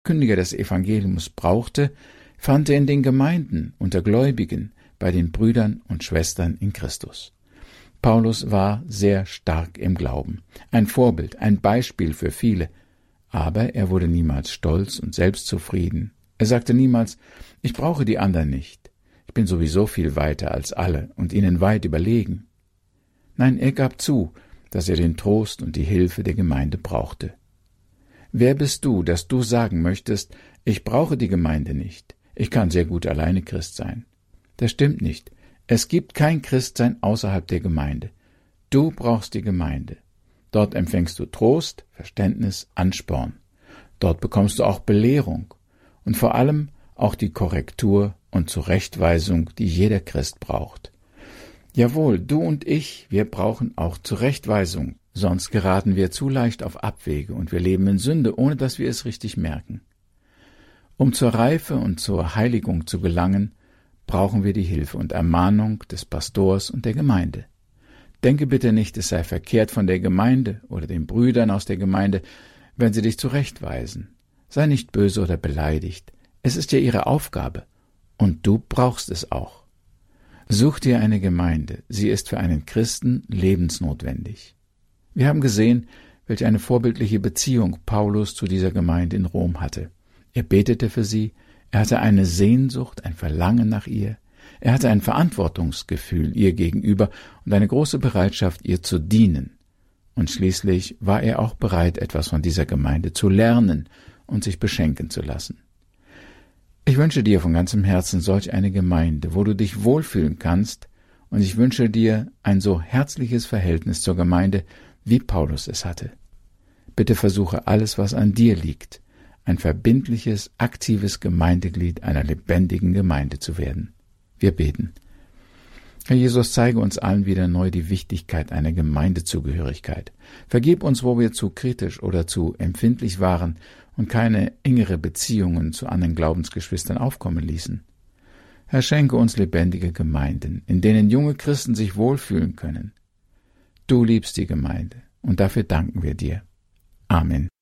Verkündiger des Evangeliums brauchte, fand er in den Gemeinden unter Gläubigen, bei den Brüdern und Schwestern in Christus. Paulus war sehr stark im Glauben, ein Vorbild, ein Beispiel für viele, aber er wurde niemals stolz und selbstzufrieden. Er sagte niemals, ich brauche die anderen nicht, ich bin sowieso viel weiter als alle und ihnen weit überlegen. Nein, er gab zu, dass er den Trost und die Hilfe der Gemeinde brauchte. Wer bist du, dass du sagen möchtest, ich brauche die Gemeinde nicht, ich kann sehr gut alleine Christ sein? Das stimmt nicht. Es gibt kein Christsein außerhalb der Gemeinde. Du brauchst die Gemeinde. Dort empfängst du Trost, Verständnis, Ansporn. Dort bekommst du auch Belehrung und vor allem auch die Korrektur und Zurechtweisung, die jeder Christ braucht. Jawohl, du und ich, wir brauchen auch Zurechtweisung, sonst geraten wir zu leicht auf Abwege und wir leben in Sünde, ohne dass wir es richtig merken. Um zur Reife und zur Heiligung zu gelangen, brauchen wir die Hilfe und Ermahnung des Pastors und der Gemeinde. Denke bitte nicht, es sei verkehrt von der Gemeinde oder den Brüdern aus der Gemeinde, wenn sie dich zurechtweisen. Sei nicht böse oder beleidigt. Es ist ja ihre Aufgabe. Und du brauchst es auch. Such dir eine Gemeinde. Sie ist für einen Christen lebensnotwendig. Wir haben gesehen, welch eine vorbildliche Beziehung Paulus zu dieser Gemeinde in Rom hatte. Er betete für sie, er hatte eine Sehnsucht, ein Verlangen nach ihr, er hatte ein Verantwortungsgefühl ihr gegenüber und eine große Bereitschaft, ihr zu dienen. Und schließlich war er auch bereit, etwas von dieser Gemeinde zu lernen und sich beschenken zu lassen. Ich wünsche dir von ganzem Herzen solch eine Gemeinde, wo du dich wohlfühlen kannst, und ich wünsche dir ein so herzliches Verhältnis zur Gemeinde, wie Paulus es hatte. Bitte versuche alles, was an dir liegt, ein verbindliches, aktives Gemeindeglied einer lebendigen Gemeinde zu werden. Wir beten. Herr Jesus, zeige uns allen wieder neu die Wichtigkeit einer Gemeindezugehörigkeit. Vergib uns, wo wir zu kritisch oder zu empfindlich waren und keine engere Beziehungen zu anderen Glaubensgeschwistern aufkommen ließen. Herr, schenke uns lebendige Gemeinden, in denen junge Christen sich wohlfühlen können. Du liebst die Gemeinde, und dafür danken wir dir. Amen.